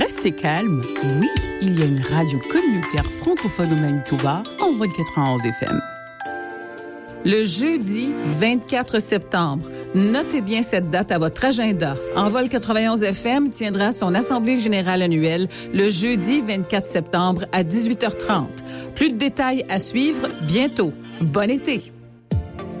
restez calme. Oui, il y a une radio communautaire francophone au Manitoba, Envol 91 FM. Le jeudi 24 septembre, notez bien cette date à votre agenda. Envol 91 FM tiendra son assemblée générale annuelle le jeudi 24 septembre à 18h30. Plus de détails à suivre bientôt. Bon été!